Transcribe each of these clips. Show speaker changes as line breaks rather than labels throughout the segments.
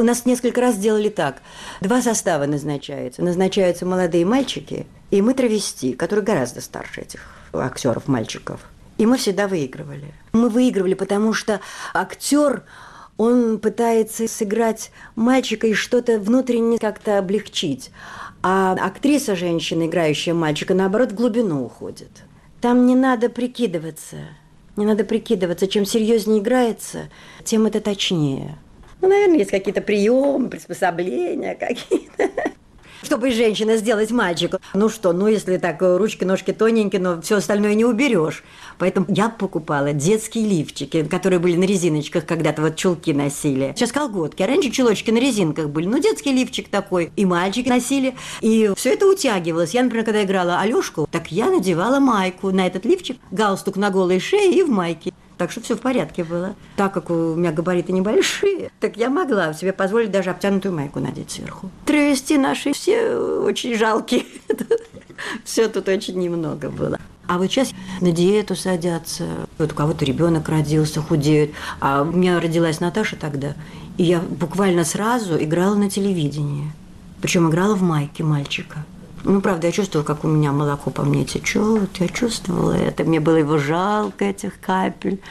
нас несколько раз делали так. 2 состава назначаются. Назначаются молодые мальчики, и мы травести, которые гораздо старше этих актеров, мальчиков. И мы всегда выигрывали. Мы выигрывали, потому что актер, он пытается сыграть мальчика и что-то внутренне как-то облегчить. А актриса, женщина, играющая мальчика, наоборот, в глубину уходит. Там не надо прикидываться. Не надо прикидываться. Чем серьезнее играется, тем это точнее. Ну, наверное, есть какие-то приемы, приспособления какие-то. Чтобы женщина сделать мальчику. Ну что, если так, ручки, ножки тоненькие, но все остальное не уберешь. Поэтому я покупала детские лифчики, которые были на резиночках, когда-то вот чулки носили. Сейчас колготки, а раньше чулочки на резинках были. Детский лифчик такой, и мальчики носили. И все это утягивалось. Я, например, когда играла Алёшку, так я надевала майку на этот лифчик, галстук на голой шее и в майке. Так что все в порядке было. Так как у меня габариты небольшие, так я могла себе позволить даже обтянутую майку надеть сверху. Травести наши все очень жалкие. Все тут очень немного было. А вот сейчас на диету садятся. Вот у кого-то ребенок родился, худеют. А у меня родилась Наташа тогда. И я буквально сразу играла на телевидении. Причем играла в майке мальчика. Правда, я чувствовала, как у меня молоко по мне течет. Я чувствовала это. Мне было его жалко, этих капель.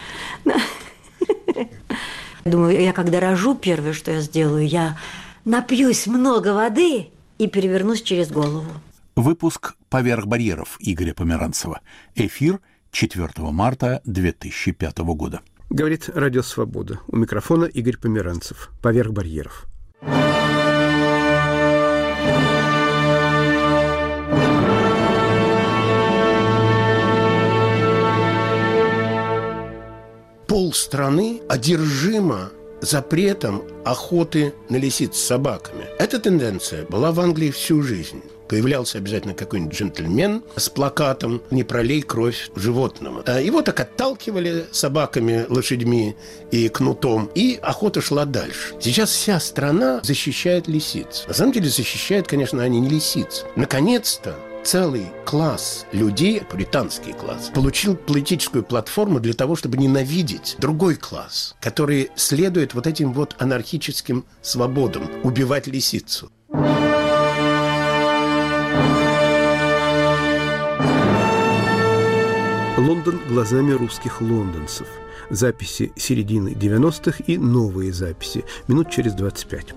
Думаю, я когда рожу, первое, что я сделаю, я напьюсь много воды и перевернусь через голову.
Выпуск «Поверх барьеров» Игоря Померанцева. Эфир 4 марта 2005 года.
Говорит Радио Свобода. У микрофона Игорь Померанцев. «Поверх барьеров».
Полстраны одержимо запретом охоты на лисиц с собаками. Эта тенденция была в Англии всю жизнь. Появлялся обязательно какой-нибудь джентльмен с плакатом «Не пролей кровь животному». Его так отталкивали собаками, лошадьми и кнутом, и охота шла дальше. Сейчас вся страна защищает лисиц. На самом деле защищают, конечно, они не лисиц. Наконец-то целый класс людей, пуританский класс, получил политическую платформу для того, чтобы ненавидеть другой класс, который следует вот этим вот анархическим свободам – убивать лисицу.
Лондон глазами русских лондонцев. Записи середины 90-х и новые записи. Минут через 25.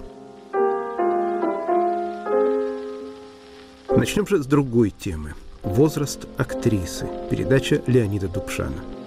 Начнем же с другой темы. Возраст актрисы. Передача Леонида Дубшана.